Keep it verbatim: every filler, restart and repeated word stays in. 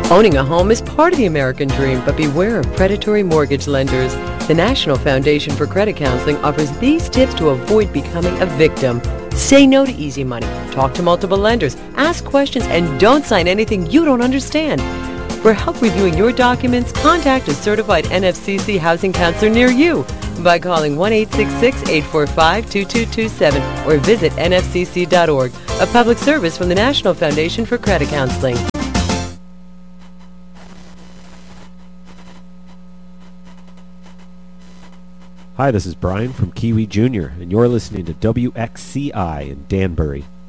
Owning a home is part of the American dream, but beware of predatory mortgage lenders. The National Foundation for Credit Counseling offers these tips to avoid becoming a victim. Say no to easy money. Talk to multiple lenders. Ask questions and don't sign anything you don't understand. For help reviewing your documents, contact a certified N F C C housing counselor near you by calling one eight six six, eight four five, two two two seven or visit N F C C dot org, a public service from the National Foundation for Credit Counseling. Hi, this is Brian from Kiwi Junior, and you're listening to W X C I in Danbury.